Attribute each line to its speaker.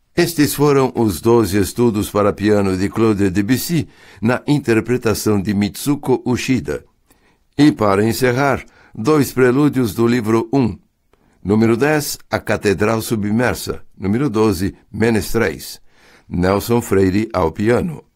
Speaker 1: Estes foram os 12 estudos para piano de Claude Debussy, na interpretação de Mitsuko Uchida. E, para encerrar, 2 prelúdios do livro 1. Número 10, A Catedral Submersa. Número 12, Menestréis. Nelson Freire ao piano.